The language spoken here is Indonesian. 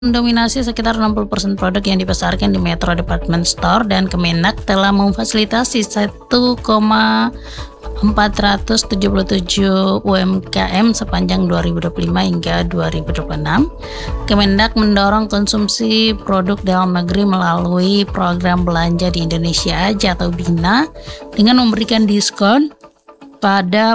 mendominasi sekitar 60% produk yang dipasarkan di Metro Department Store, dan Kemenak telah memfasilitasi 1,477 UMKM sepanjang 2025 hingga 2026. Kemendak mendorong konsumsi produk dalam negeri melalui program belanja di Indonesia Aja atau BINA dengan memberikan diskon pada